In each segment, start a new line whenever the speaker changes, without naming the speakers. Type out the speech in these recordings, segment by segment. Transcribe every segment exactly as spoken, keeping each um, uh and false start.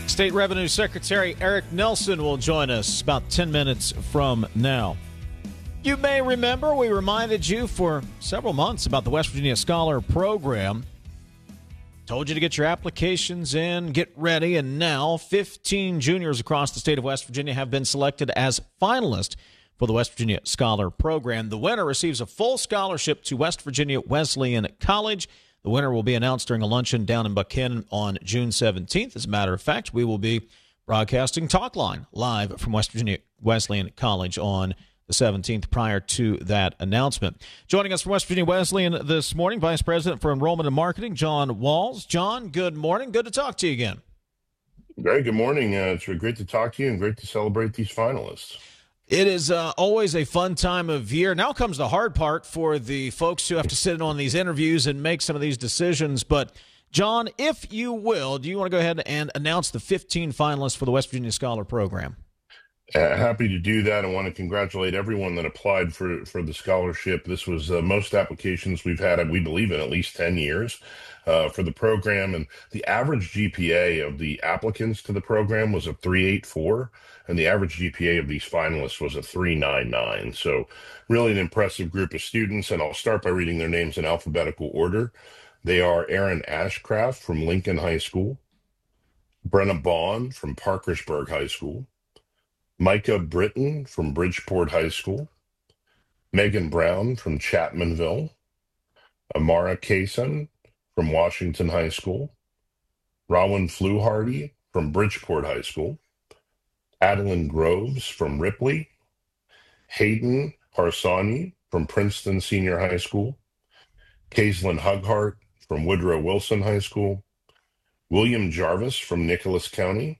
State Revenue Secretary Eric Nelson will join us about ten minutes from now. You may remember we reminded you for several months about the West Virginia Scholar Program. Told you to get your applications in, get ready, and now fifteen juniors across the state of West Virginia have been selected as finalists for the West Virginia Scholar Program. The winner receives a full scholarship to West Virginia Wesleyan College. The winner will be announced during a luncheon down in Buchanan on June seventeenth. As a matter of fact, we will be broadcasting Talkline live from West Virginia Wesleyan College on the seventeenth prior to that announcement. Joining us from West Virginia Wesleyan this morning, Vice President for Enrollment and Marketing, John Walls. John, good morning. Good to talk to you again.
Very good morning. Uh, it's great to talk to you and great to celebrate these finalists.
It is uh, always a fun time of year. Now comes the hard part for the folks who have to sit in on these interviews and make some of these decisions. But, John, if you will, do you want to go ahead and announce the fifteen finalists for the West Virginia Scholar Program?
Uh, happy to do that. I want to congratulate everyone that applied for, for the scholarship. This was uh, most applications we've had, we believe, in at least ten years uh, for the program. And the average G P A of the applicants to the program was a three point eight four, and the average G P A of these finalists was a three point nine nine. So really an impressive group of students. And I'll start by reading their names in alphabetical order. They are Aaron Ashcraft from Lincoln High School, Brenna Bond from Parkersburg High School, Micah Britton from Bridgeport High School, Megan Brown from Chapmanville, Amara Kaysen from Washington High School, Rowan Fluharty from Bridgeport High School, Adeline Groves from Ripley, Hayden Harsani from Princeton Senior High School, Kaislyn Hughart from Woodrow Wilson High School, William Jarvis from Nicholas County,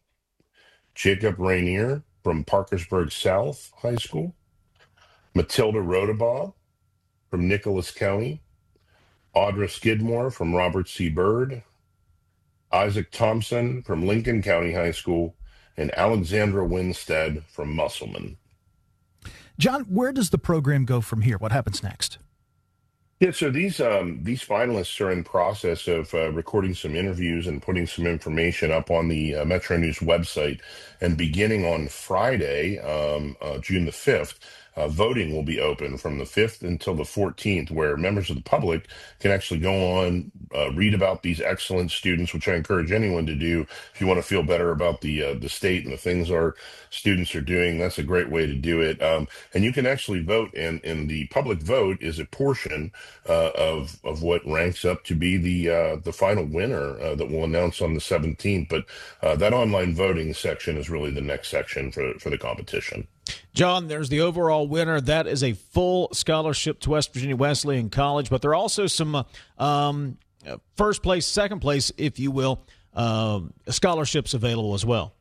Jacob Rainier from Parkersburg South High School, Matilda Rodabaugh from Nicholas County, Audra Skidmore from Robert C. Byrd, Isaac Thompson from Lincoln County High School, and Alexandra Winstead from Musselman.
John, where does the program go from here? What happens next?
Yeah, so these um, these finalists are in process of uh, recording some interviews and putting some information up on the uh, Metro News website. And beginning on Friday, um, uh, June the fifth, uh, voting will be open from the fifth until the fourteenth, where members of the public can actually go on, uh, read about these excellent students, which I encourage anyone to do if you want to feel better about the uh, the state and the things our students are doing. That's a great way to do it. Um, and you can actually vote, and, and the public vote is a portion Uh, of of what ranks up to be the uh, the final winner uh, that we'll announce on the seventeenth. But uh, that online voting section is really the next section for for the competition.
John, there's the overall winner. That is a full scholarship to West Virginia Wesleyan College. But there are also some uh, um, first place, second place, if you will, uh, scholarships available as well.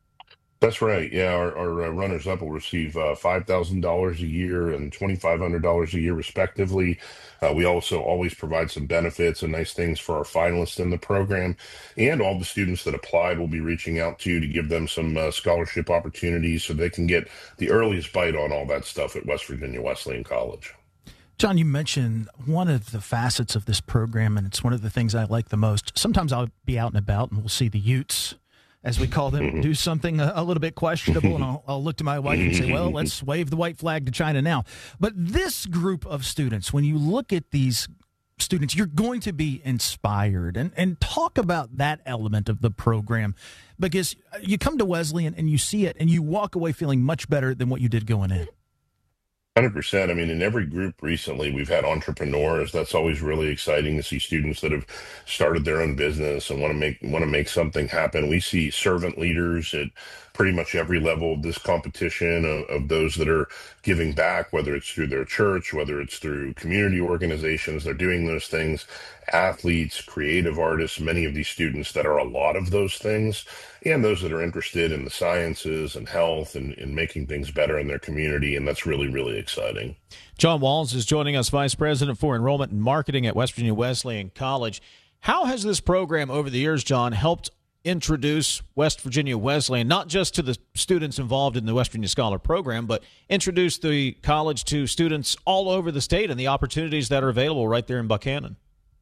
That's right. Yeah, our, our uh, runners-up will receive uh, five thousand dollars a year and twenty-five hundred dollars a year, respectively. Uh, we also always provide some benefits and nice things for our finalists in the program. And all the students that applied will be reaching out to to give them some uh, scholarship opportunities so they can get the earliest bite on all that stuff at West Virginia Wesleyan College.
John, you mentioned one of the facets of this program, and it's one of the things I like the most. Sometimes I'll be out and about, and we'll see the Utes, as we call them, do something a, a little bit questionable, and I'll, I'll look to my wife and say, well, let's wave the white flag to China now. But this group of students, when you look at these students, you're going to be inspired. And, and talk about that element of the program, because you come to Wesleyan and you see it, and you walk away feeling much better than what you did going in.
one hundred percent. I mean, in every group recently, we've had entrepreneurs. That's always really exciting to see students that have started their own business and want to make want to make something happen. We see servant leaders at pretty much every level of this competition, of, of those that are giving back, whether it's through their church, whether it's through community organizations. They're doing those things. Athletes, creative artists, many of these students that are a lot of those things, and those that are interested in the sciences and health and, and making things better in their community. And that's really, really exciting.
John Walls is joining us, Vice President for Enrollment and Marketing at West Virginia Wesleyan College. How has this program over the years, John, helped introduce West Virginia Wesleyan, not just to the students involved in the West Virginia Scholar Program, but introduce the college to students all over the state and the opportunities that are available right there in Buchanan?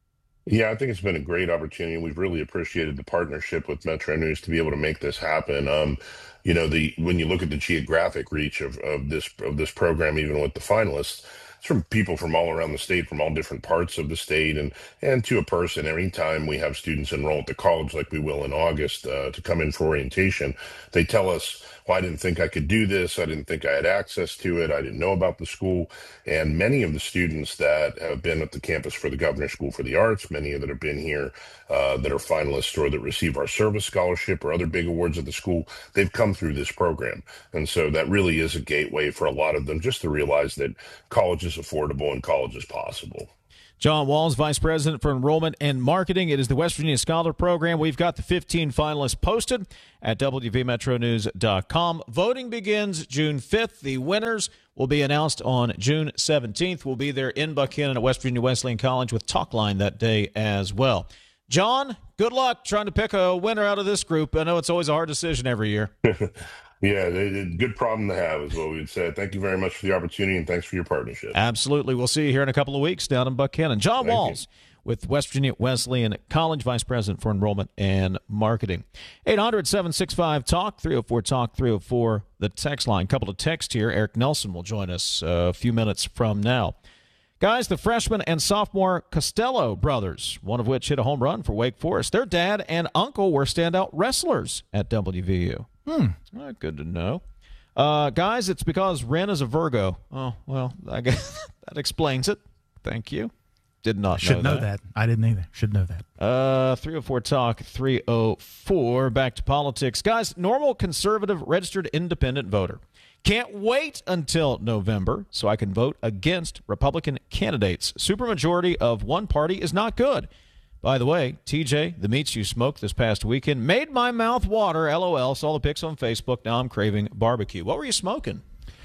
Yeah, I think it's been a great opportunity. We've really appreciated the partnership with Metro News to be able to make this happen. Um, you know, the when you look at the geographic reach of, of this of this program, even with the finalists, it's from people from all around the state, from all different parts of the state, and and to a person. Anytime we have students enroll at the college, like we will in August, uh, to come in for orientation, they tell us, "Well, I didn't think I could do this. I didn't think I had access to it. I didn't know about the school." And many of the students that have been at the campus for the Governor's School for the Arts, many that have been here uh, that are finalists or that receive our service scholarship or other big awards at the school, they've come through this program. And so that really is a gateway for a lot of them just to realize that college is affordable and college is possible.
John Walls, Vice President for Enrollment and Marketing. It is the West Virginia Scholar Program. We've got the fifteen finalists posted at W V metro news dot com. Voting begins June fifth. The winners will be announced on June seventeenth. We'll be there in Buckhannon at West Virginia Wesleyan College with Talkline that day as well. John, good luck trying to pick a winner out of this group. I know it's always a hard decision every year.
Yeah, they, they, good problem to have is what we would say. Thank you very much for the opportunity, and thanks for your partnership.
Absolutely. We'll see you here in a couple of weeks down in Buckhannon. John
Thank
Walls
you.
with West Virginia Wesleyan College, Vice President for Enrollment and Marketing. eight hundred, seven six five, talk, three oh four, talk, three oh four, the text line. Couple of texts here. Eric Nelson will join us a few minutes from now. Guys, the freshman and sophomore Costello brothers, one of which hit a home run for Wake Forest. Their dad and uncle were standout wrestlers at W V U. Hmm. Well, good to know. Uh, guys, it's because Ren is a Virgo. Oh, well, I guess that explains it. Thank you. Did not
Should
know,
know that. that. I didn't either. Should know that.
Uh, three oh four talk, three oh four. Back to politics. Guys, normal conservative registered independent voter. Can't wait until November so I can vote against Republican candidates. Supermajority of one party is not good. By the way, T J, the meats you smoked this past weekend made my mouth water. LOL. Saw the pics on Facebook. Now I'm craving barbecue. What were you smoking?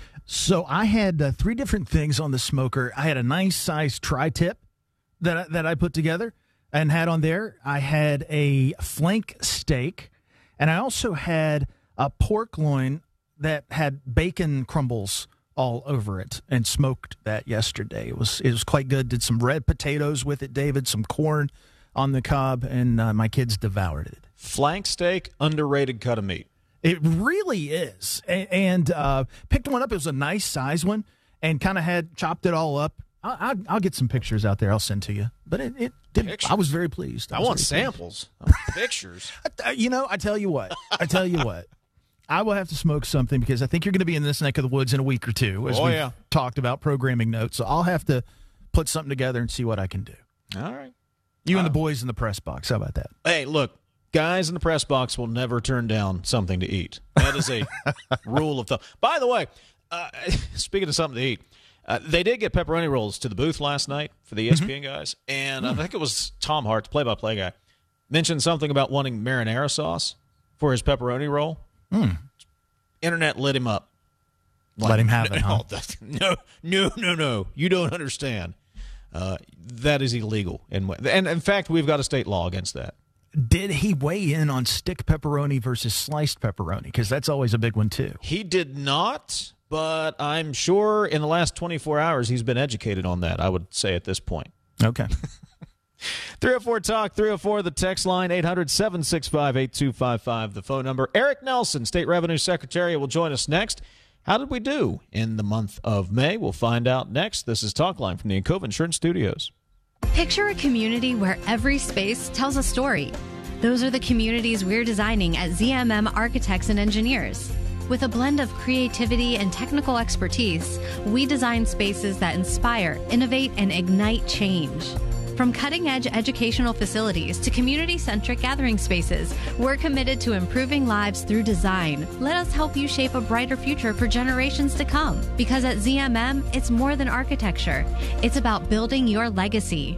So I had uh, three different things on the smoker. I had a nice size tri-tip that I, that I put together and had on there. I had a flank steak, and I also had a pork loin that had bacon crumbles all over it, and smoked that yesterday. It was it was quite good. Did some red potatoes with it, David, some corn on the cob, and uh, my kids devoured it.
Flank steak, underrated cut of meat.
It really is. A- and uh, picked one up. It was a nice size one, and kind of had chopped it all up. I- I'll, I'll get some pictures out there. I'll send to you. But it, it did. I was very pleased. I,
I want samples. Pictures.
I, you know, I tell you what. I tell you what. I will have to smoke something because I think you're going to be in this neck of the woods in a week or two, as
oh,
we've
yeah.
talked about programming notes. So I'll have to put something together and see what I can do.
All right.
You uh, and the boys in the press box. How about that?
Hey, look, guys in the press box will never turn down something to eat. That is a rule of thumb. By the way, uh, speaking of something to eat, uh, they did get pepperoni rolls to the booth last night for the E S P N mm-hmm. guys, and mm. I think it was Tom Hart, the play-by-play guy, mentioned something about wanting marinara sauce for his pepperoni roll.
Mm.
Internet lit him up. Like,
Let him have
no,
it, huh?
No, no, no, no. You don't understand. Uh, that is illegal. And, and, in fact, we've got a state law against that.
Did he weigh in on stick pepperoni versus sliced pepperoni? Because that's always a big one, too.
He did not, but I'm sure in the last twenty-four hours he's been educated on that, I would say at this point.
Okay.
three oh four talk, three oh four, the text line, eight hundred, seven six five, eight two five five, the phone number. Eric Nelson, State Revenue Secretary, will join us next. How did we do in the month of May? We'll find out next. This is Talkline from the Encova Insurance Studios.
Picture a community where every space tells a story. Those are the communities we're designing at Z M M Architects and Engineers. With a blend of creativity and technical expertise, we design spaces that inspire, innovate, and ignite change. From cutting-edge educational facilities to community-centric gathering spaces, we're committed to improving lives through design. Let us help you shape a brighter future for generations to come. Because at Z M M, it's more than architecture. It's about building your legacy.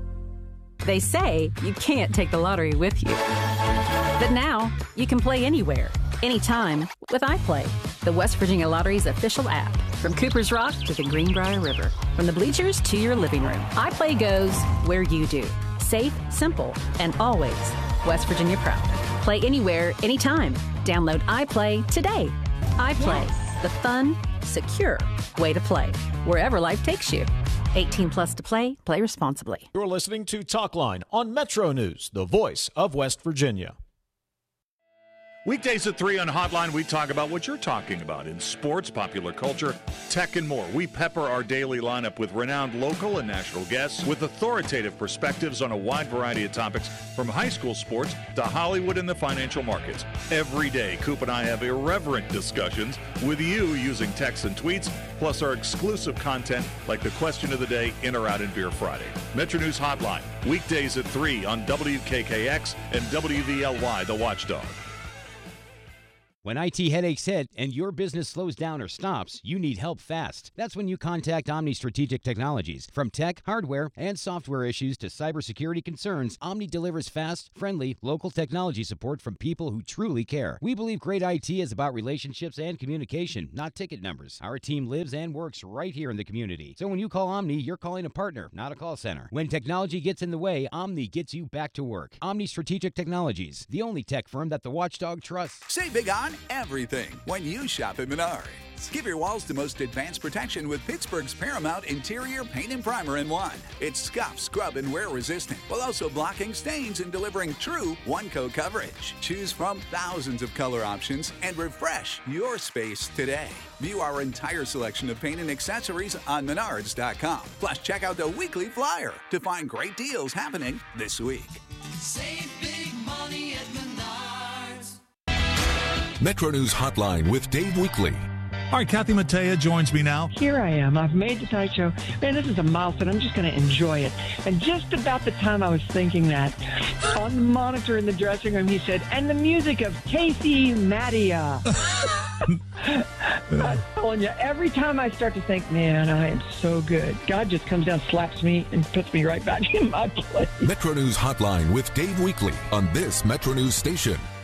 They say you can't take the lottery with you. But now, you can play anywhere, anytime with iPlay, the West Virginia Lottery's official app. From Cooper's Rock to the Greenbrier River, from the bleachers to your living room, iPlay goes where you do. Safe, simple, and always West Virginia proud. Play anywhere, anytime. Download iPlay today. iPlay, the fun, secure way to play, wherever life takes you. eighteen plus to play. Play responsibly.
You're listening to Talkline on Metro News, the voice of West Virginia.
Weekdays at three on Hotline, we talk about what you're talking about in sports, popular culture, tech, and more. We pepper our daily lineup with renowned local and national guests with authoritative perspectives on a wide variety of topics, from high school sports to Hollywood and the financial markets. Every day, Coop and I have irreverent discussions with you using texts and tweets, plus our exclusive content like the question of the day, In or Out in Beer Friday. Metro News Hotline, weekdays at three on W K K X and W V L Y, The Watchdog.
When I T headaches hit and your business slows down or stops, you need help fast. That's when you contact Omni Strategic Technologies. From tech, hardware, and software issues to cybersecurity concerns, Omni delivers fast, friendly, local technology support from people who truly care. We believe great I T is about relationships and communication, not ticket numbers. Our team lives and works right here in the community. So when you call Omni, you're calling a partner, not a call center. When technology gets in the way, Omni gets you back to work. Omni Strategic Technologies, the only tech firm that the Watchdog trusts.
Say big on everything when you shop at Menards. Give your walls the most advanced protection with Pittsburgh's Paramount Interior Paint and Primer in one. It's scuff, scrub, and wear resistant, while also blocking stains and delivering true one-coat coverage. Choose from thousands of color options and refresh your space today. View our entire selection of paint and accessories on menards dot com. Plus, check out the weekly flyer to find great deals happening this week.
Save big money at Menards.
Metro News Hotline with Dave Weekley.
All right, Kathy Mattea joins me now.
Here I am. I've made the Tonight Show. Man, this is a milestone. I'm just going to enjoy it. And just about the time I was thinking that, on the monitor in the dressing room, he said, and the music of Casey Mattea. I'm telling you, every time I start to think, man, I am so good, God just comes down, slaps me, and puts me right back in my place.
Metro News Hotline with Dave Weekley on this Metro News station,